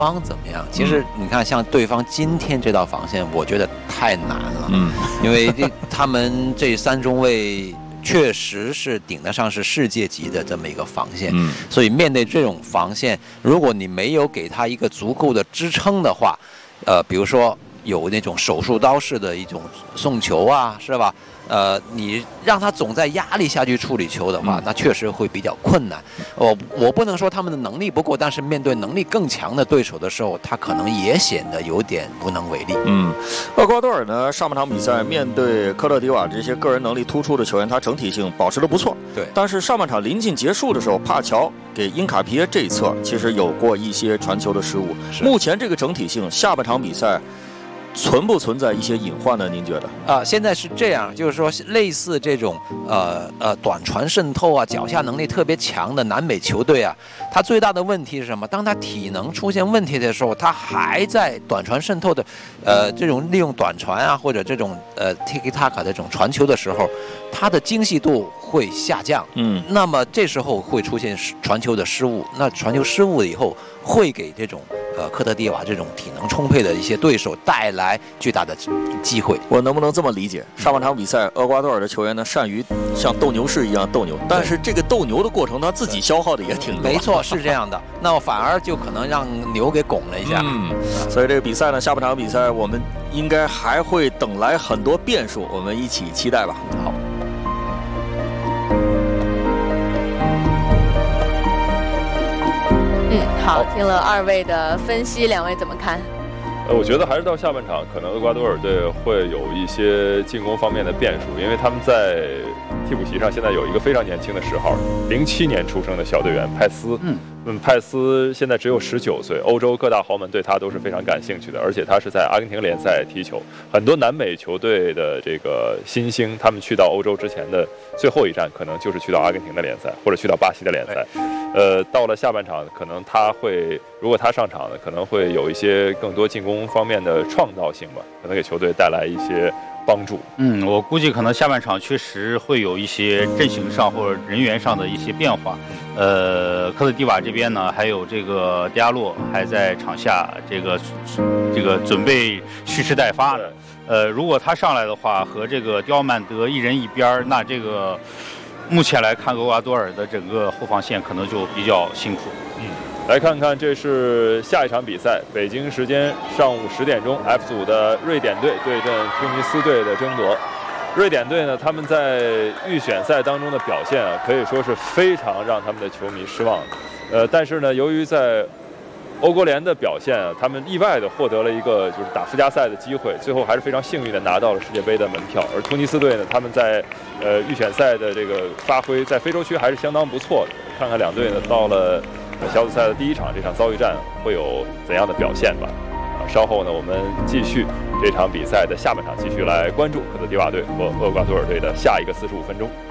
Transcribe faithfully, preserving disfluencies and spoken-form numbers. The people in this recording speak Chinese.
方怎么样？其实你看，像对方今天这道防线，我觉得太难了。嗯，因为这他们这三中卫确实是顶得上是世界级的这么一个防线。嗯，所以面对这种防线，如果你没有给他一个足够的支撑的话，呃，比如说有那种手术刀式的一种送球啊，是吧？呃，你让他总在压力下去处理球的话，嗯、那确实会比较困难。我我不能说他们的能力不够，但是面对能力更强的对手的时候，他可能也显得有点无能为力。 嗯，厄瓜多尔呢，上半场比赛面对科特迪瓦这些个人能力突出的球员，他整体性保持得不错。 对， 但是上半场临近结束的时候，帕乔给因卡皮耶这一侧其实有过一些传球的失误。目前这个整体性，下半场比赛存不存在一些隐患呢？您觉得？ 啊、呃，现在是这样，就是说类似这种呃呃短传渗透啊，脚下能力特别强的南美球队啊，它最大的问题是什么？当它体能出现问题的时候，它还在短传渗透的呃这种利用短传啊，或者这种呃 tiki taka 的这种传球的时候，它的精细度会下降。嗯，那么这时候会出现传球的失误，那传球失误了以后，会给这种呃科特迪瓦这种体能充沛的一些对手带来巨大的机会。 我能不能这么理解？上半场比赛，厄瓜多尔的球员呢，善于像斗牛士一样斗牛，但是这个斗牛的过程，他自己消耗的也挺多。 没错，是这样的。那么反而就可能让牛给拱了一下。 嗯，所以这个比赛呢，下半场比赛我们应该还会等来很多变数，我们一起期待吧。 好。 嗯，好，听了二位的分析，两位怎么看？ 呃，我觉得还是到下半场，可能厄瓜多尔队会有一些进攻方面的变数，因为他们在替补席上现在有一个非常年轻的十号，零七年出生的小队员派斯。嗯。嗯，派斯现在只有十九岁，欧洲各大豪门对他都是非常感兴趣的，而且他是在阿根廷联赛踢球。很多南美球队的这个新星，他们去到欧洲之前的最后一站，可能就是去到阿根廷的联赛，或者去到巴西的联赛。呃，到了下半场，可能他会，如果他上场呢，可能会有一些更多进攻方面的创造性吧，可能给球队带来一些帮助。 嗯，我估计可能下半场确实会有一些阵型上或者人员上的一些变化。呃，科特迪瓦这边呢，还有这个迪亚洛还在场下，这个这个准备蓄势待发的。呃，如果他上来的话，和这个刁曼德一人一边，那这个目前来看，厄瓜多尔的整个后防线可能就比较辛苦。 嗯，来看看这是下一场比赛，北京时间上午十点钟 ，F 组的瑞典队对阵突尼斯队的争夺。瑞典队呢，他们在预选赛当中的表现啊，可以说是非常让他们的球迷失望。呃，但是呢，由于在欧国联的表现啊，他们意外的获得了一个就是打附加赛的机会，最后还是非常幸运的拿到了世界杯的门票。而突尼斯队呢，他们在呃预选赛的这个发挥，在非洲区还是相当不错的。看看两队呢，到了小组赛的第一场这场遭遇战会有怎样的表现吧。啊，稍后呢，我们继续这场比赛的下半场，继续来关注科特迪瓦队和厄瓜多尔队的下一个四十五分钟。